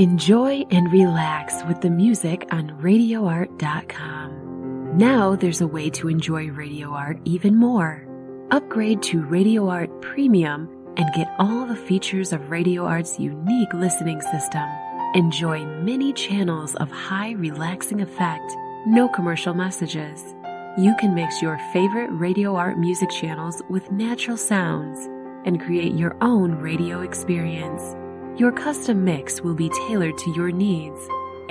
Enjoy and relax with the music on RadioArt.com. Now there's a way to enjoy Radio Art even more. Upgrade to Radio Art Premium and get all the features of Radio Art's unique listening system. Enjoy many channels of high relaxing effect, no commercial messages. You can mix your favorite Radio Art music channels with natural sounds and create your own radio experience. Your custom mix will be tailored to your needs